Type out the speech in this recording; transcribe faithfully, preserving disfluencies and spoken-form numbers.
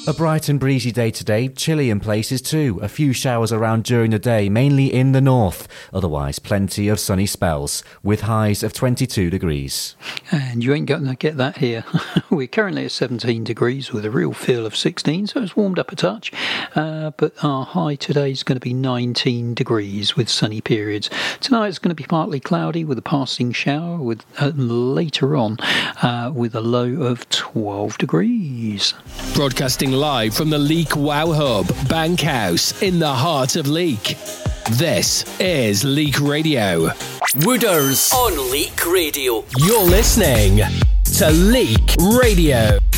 A bright and breezy day today, chilly in places too. A few showers around during the day, mainly in the north. Otherwise, plenty of sunny spells, with highs of twenty-two degrees. And you ain't going to get that here. We're currently at seventeen degrees with a real feel of sixteen, so it's warmed up a touch. Uh, but our high today is going to be nineteen degrees with sunny periods. Tonight it's going to be partly cloudy with a passing shower, with uh, later on uh, with a low of twelve degrees. Broadcasting live from the Leek Wow Hub, Bankhouse, in the heart of Leek. This is Leek Radio. Wooders on Leek Radio. You're listening to Leek Radio.